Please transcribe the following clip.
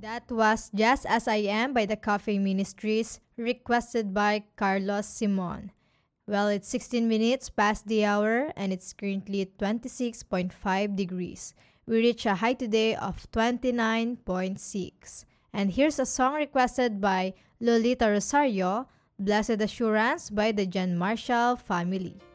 That was Just As I Am by the Coffee Ministries, requested by Carlos Simon. Well, it's 16 minutes past the hour and it's currently 26.5 degrees. We reach a high today of 29.6. And here's a song requested by Lolita Rosario, Blessed Assurance by the John Marshall family.